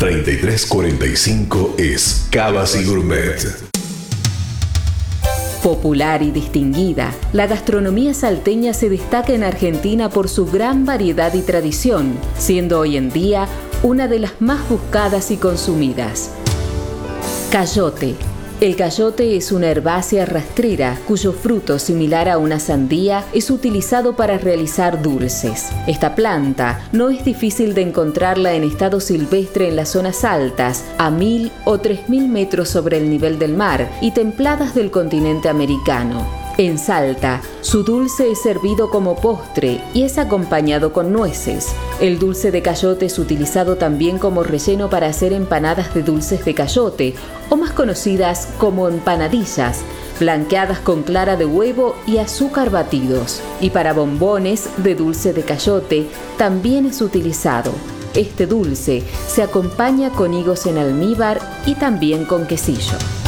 3345 es Cavas y Gourmet. Popular y distinguida, la gastronomía salteña se destaca en Argentina por su gran variedad y tradición, siendo hoy en día una de las más buscadas y consumidas. Cayote. El cayote es una herbácea rastrera cuyo fruto, similar a una sandía, es utilizado para realizar dulces. Esta planta no es difícil de encontrarla en estado silvestre en las zonas altas, a 1000 o 3000 metros sobre el nivel del mar y templadas del continente americano. En Salta, su dulce es servido como postre y es acompañado con nueces. El dulce de cayote es utilizado también como relleno para hacer empanadas de dulces de cayote, o más conocidas como empanadillas, blanqueadas con clara de huevo y azúcar batidos. Y para bombones de dulce de cayote también es utilizado. Este dulce se acompaña con higos en almíbar y también con quesillo.